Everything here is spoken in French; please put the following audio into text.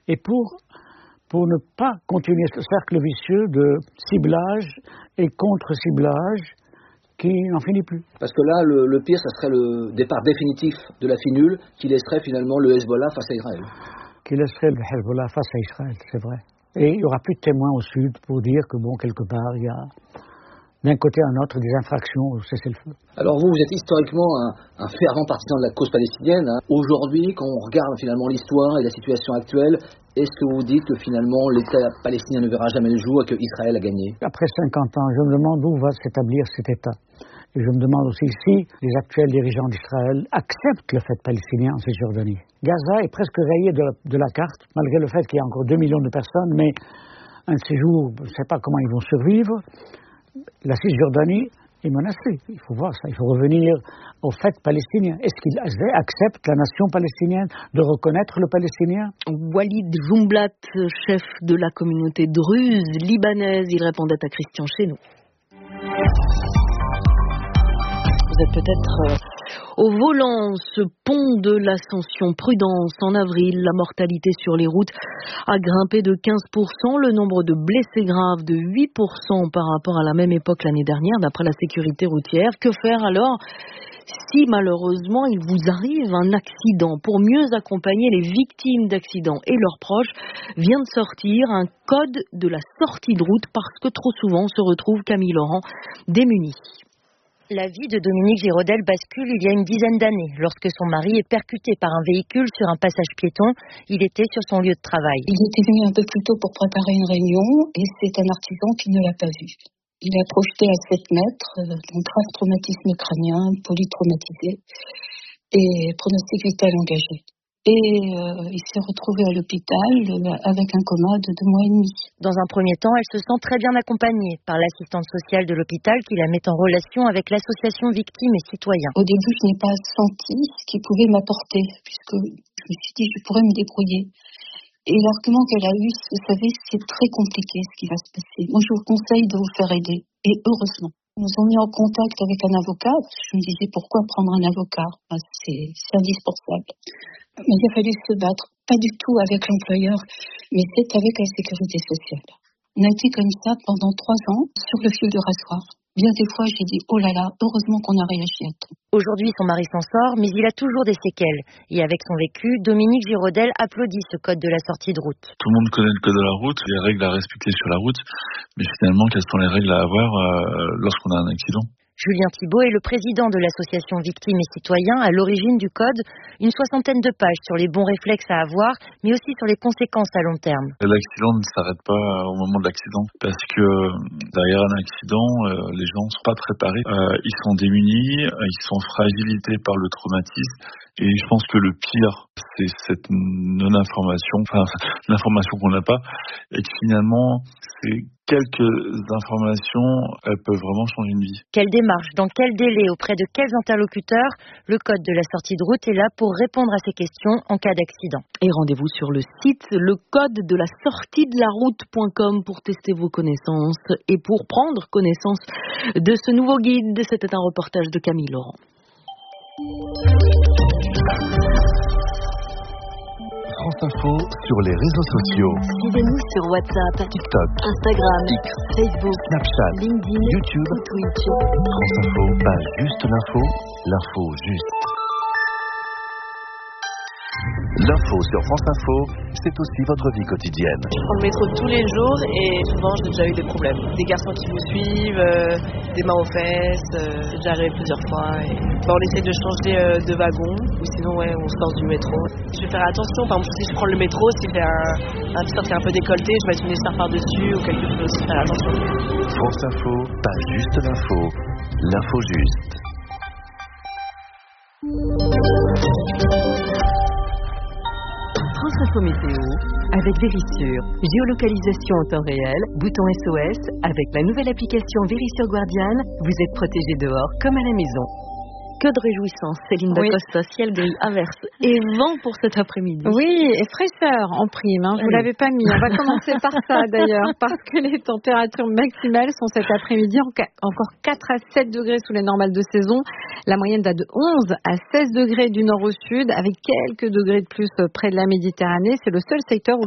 et pour ne pas continuer ce cercle vicieux de ciblage et contre-ciblage qui n'en finit plus. Parce que là, le pire, ça serait le départ définitif de la finule qui laisserait finalement le Hezbollah face à Israël. Qui laisserait le Hezbollah face à Israël, c'est vrai. Et il n'y aura plus de témoins au sud pour dire que, quelque part, il y a d'un côté à un autre des infractions au cessez-le-feu. Alors vous êtes historiquement un fervent partisan de la cause palestinienne. Aujourd'hui, quand on regarde finalement l'histoire et la situation actuelle, est-ce que vous dites que finalement l'État palestinien ne verra jamais le jour et que Israël a gagné? Après 50 ans, je me demande où va s'établir cet État. Et je me demande aussi si les actuels dirigeants d'Israël acceptent le fait palestinien en Cisjordanie. Gaza est presque rayé de la carte, malgré le fait qu'il y a encore 2 millions de personnes, mais un de ces jours, je ne sais pas comment ils vont survivre. La Cisjordanie est menacée. Il faut voir ça. Il faut revenir au fait palestinien. Est-ce qu'ils acceptent la nation palestinienne, de reconnaître le palestinien? Walid Jumblat, chef de la communauté druze libanaise, il répondait à Christian Chesneau. Vous êtes peut-être au volant, ce pont de l'Ascension. Prudence, en avril, la mortalité sur les routes a grimpé de 15%, le nombre de blessés graves de 8% par rapport à la même époque l'année dernière, d'après la sécurité routière. Que faire alors si malheureusement il vous arrive un accident? Pour mieux accompagner les victimes d'accidents et leurs proches, vient de sortir un code de la sortie de route parce que trop souvent on se retrouve, Camille Laurent, démunis. La vie de Dominique Girodel bascule il y a une dizaine d'années, lorsque son mari est percuté par un véhicule sur un passage piéton. Il était sur son lieu de travail. Il était venu un peu plus tôt pour préparer une réunion et c'est un artisan qui ne l'a pas vu. Il a projeté à 7 mètres, donc grave traumatisme crânien, polytraumatisé et pronostic vital engagé. Et il s'est retrouvé à l'hôpital avec un coma de 2 mois et demi. Dans un premier temps, elle se sent très bien accompagnée par l'assistante sociale de l'hôpital qui la met en relation avec l'association Victimes et Citoyens. Au début, je n'ai pas senti ce qu'il pouvait m'apporter, puisque je me suis dit je pourrais me débrouiller. Et l'argument qu'elle a eu, vous savez, c'est très compliqué ce qui va se passer. Moi, je vous conseille de vous faire aider, et heureusement. Ils nous ont mis en contact avec un avocat. Je me disais, pourquoi prendre un avocat? C'est indispensable. Mais il a fallu se battre, pas du tout avec l'employeur, mais c'est avec la sécurité sociale. On a été comme ça pendant 3 ans, sur le fil de rasoir. Bien des fois, j'ai dit, oh là là, heureusement qu'on a réagi à temps. Aujourd'hui, son mari s'en sort, mais il a toujours des séquelles. Et avec son vécu, Dominique Girodel applaudit ce code de la sortie de route. Tout le monde connaît le code de la route, les règles à respecter sur la route, mais finalement, quelles sont les règles à avoir lorsqu'on a un accident? Julien Thibault est le président de l'association Victimes et Citoyens, à l'origine du code. Une 60aine de pages sur les bons réflexes à avoir, mais aussi sur les conséquences à long terme. L'accident ne s'arrête pas au moment de l'accident, parce que derrière un accident, les gens ne sont pas préparés. Ils sont démunis, ils sont fragilisés par le traumatisme. Et je pense que le pire, c'est cette non-information, l'information qu'on n'a pas, et que finalement, c'est quelques informations, elles peuvent vraiment changer une vie. Quelle démarche, dans quel délai, auprès de quels interlocuteurs? Le code de la sortie de route est là pour répondre à ces questions en cas d'accident. Et rendez-vous sur le site le code de la sortie de la route.com pour tester vos connaissances et pour prendre connaissance de ce nouveau guide. C'était un reportage de Camille Laurent. France Info sur les réseaux sociaux. Suivez-nous sur WhatsApp, TikTok, Instagram, X, Facebook, Snapchat, LinkedIn, YouTube, Twitch. France Info, pas juste l'info, l'info juste. L'info sur France Info, c'est aussi votre vie quotidienne. Je prends le métro tous les jours et souvent j'ai déjà eu des problèmes. Des garçons qui vous suivent, des mains aux fesses, c'est déjà arrivé plusieurs fois. Et... on essaie de changer de wagon ou sinon on sort du métro. Je vais faire attention, par exemple si je prends le métro, s'il fait un t-shirt qui est un peu décolleté, je vais mettre une écharpe par-dessus ou quelque chose, faire attention. France Info, pas juste l'info, l'info juste. France Info Météo, avec Vérissure. Géolocalisation en temps réel, bouton SOS. Avec la nouvelle application Vérissure Guardian, vous êtes protégé dehors comme à la maison. Que de réjouissance, Céline Dacosta, ciel gris, averse et vent pour cet après-midi. Oui, et fraîcheur en prime, je vous l'avais pas mis. On va commencer par ça d'ailleurs, parce que les températures maximales sont cet après-midi encore 4 à 7 degrés sous les normales de saison. La moyenne va de 11 à 16 degrés du nord au sud, avec quelques degrés de plus près de la Méditerranée. C'est le seul secteur où